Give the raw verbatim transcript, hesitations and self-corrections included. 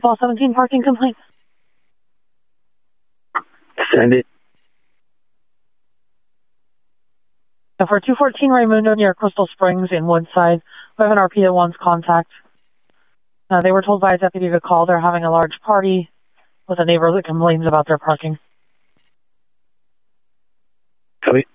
Ball seventeen parking complaint. Send it. So for two fourteen Raymundo near Crystal Springs in Woodside, we have an R P O one's contact. Uh, they were told by a deputy to call. They're having a large party with a neighbor that complains about their parking. Copy.